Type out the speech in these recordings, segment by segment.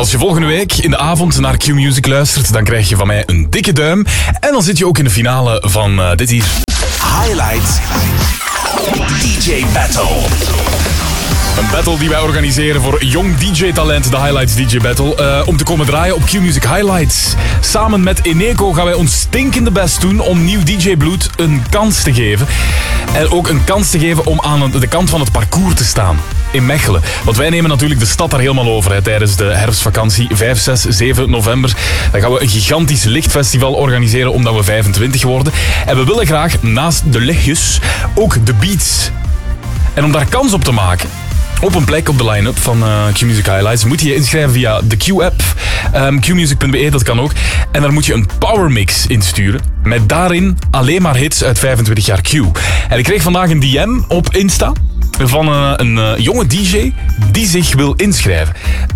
Als je volgende week in de avond naar Q-Music luistert, dan krijg je van mij een dikke duim. En dan zit je ook in de finale van dit hier. Highlight DJ Battle. Een battle die wij organiseren voor jong DJ-talent, de Highlights DJ Battle. Om te komen draaien op Q-Music Highlights. Samen met Eneco gaan wij ons stinkende best doen om nieuw DJ-bloed een kans te geven. En ook een kans te geven om aan de kant van het parcours te staan. In Mechelen. Want wij nemen natuurlijk de stad daar helemaal over tijdens de herfstvakantie. 5, 6, 7 november. Dan gaan we een gigantisch lichtfestival organiseren omdat we 25 worden. En we willen graag naast de lichtjes ook de beats. En om daar kans op te maken, op een plek op de line-up van Q-Music Highlights, moet je je inschrijven via de Q-app. Qmusic.be, dat kan ook. En daar moet je een powermix insturen. Met daarin alleen maar hits uit 25 jaar Q. En ik kreeg vandaag een DM op Insta van een jonge DJ die zich wil inschrijven.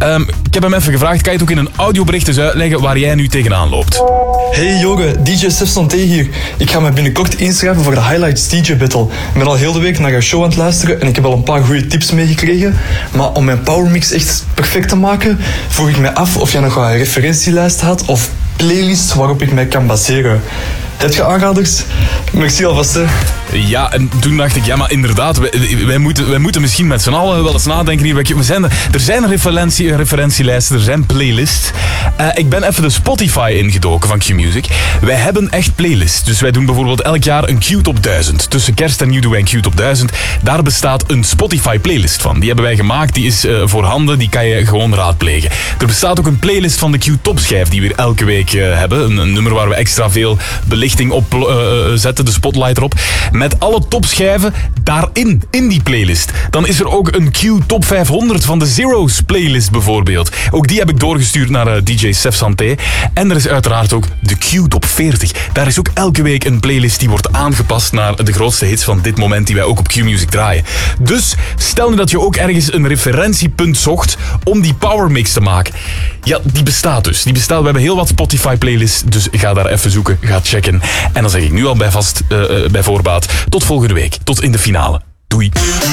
Ik heb hem even gevraagd, kan je het ook in een audiobericht eens uitleggen waar jij nu tegenaan loopt? Hey jongen, DJ Stef Santé hier. Ik ga me binnenkort inschrijven voor de Highlights DJ Battle. Ik ben al heel de week naar jouw show aan het luisteren en ik heb al een paar goede tips meegekregen. Maar om mijn powermix echt perfect te maken, vroeg ik mij af of jij nog een referentielijst had of playlist waarop ik mij kan baseren. Heb je aanraders? Merci alvast, hè. Ja, en toen dacht ik, ja, maar inderdaad, wij moeten misschien met z'n allen wel eens nadenken hier. Er zijn referentielijsten, er zijn playlists. Ik ben even de Spotify ingedoken van Q-Music. Wij hebben echt playlists. Dus wij doen bijvoorbeeld elk jaar een Q-top 1000. Tussen kerst en nieuw doen wij een Q-top 1000. Daar bestaat een Spotify-playlist van. Die hebben wij gemaakt, die is voorhanden, die kan je gewoon raadplegen. Er bestaat ook een playlist van de Q-topschijf die we elke week hebben. Een nummer waar we extra veel belichting op zetten, de spotlight erop. Met alle topschijven daarin, in die playlist. Dan is er ook een Q Top 500 van de Zero's playlist bijvoorbeeld. Ook die heb ik doorgestuurd naar DJ Stef Santé. En er is uiteraard ook de Q Top 40. Daar is ook elke week een playlist die wordt aangepast naar de grootste hits van dit moment die wij ook op Q-Music draaien. Dus stel nu dat je ook ergens een referentiepunt zocht om die powermix te maken. Ja, die bestaat dus. We hebben heel wat Spotify playlists, dus ga daar even zoeken, ga checken. En dan zeg ik nu al bij voorbaat, tot volgende week. Tot in de finale. Doei.